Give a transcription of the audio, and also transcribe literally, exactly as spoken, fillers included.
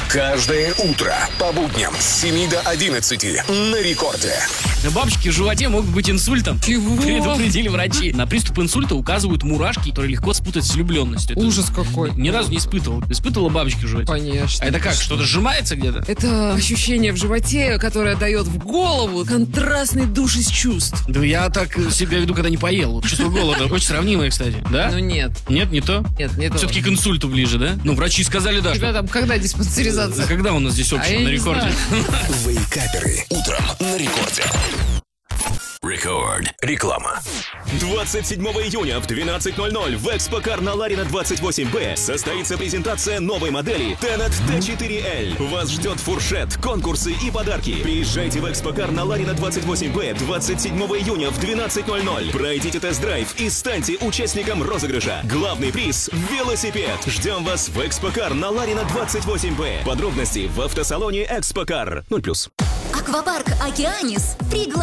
Каждое утро по будням с семи до одиннадцати на рекорде. Бабочки в животе могут быть инсультом. Чего? Предупредили врачи. На приступ инсульта указывают мурашки, которые легко спутать с влюбленностью. Это Ужас какой. Ни разу не испытывал. Испытывала бабочки в животе? Конечно. А это как? Что-то сжимается где-то? Это ощущение в животе, которое дает в голову контрастный душ из чувств. Да я так себя веду, когда не поел. Чувство голода. Очень сравнимое, кстати. Да? Ну нет. Нет, не то? Нет, не то. Все-таки к инсульту ближе, да? Ну, врачи сказали, да. У тебя что- там когда диспансеризация? Когда у нас здесь А общее я на не рекорде? знаю. Вейкаперы. Утром на рекорде. Рекорд. Реклама. двадцать седьмого июня в двенадцать ноль ноль в Экспокар на Ларина двадцать восемь бэ состоится презентация новой модели Tenet тэ четыре эл. Вас ждет фуршет, конкурсы и подарки. Приезжайте в Экспокар на Ларина двадцать восемь бэ двадцать седьмого июня в двенадцать ноль ноль. Пройдите тест-драйв и станьте участником розыгрыша. Главный приз – велосипед. Ждем вас в Экспокар на Ларина двадцать восемь бэ. Подробности в автосалоне Экспокар. ноль плюс. Аквапарк «Океанис» при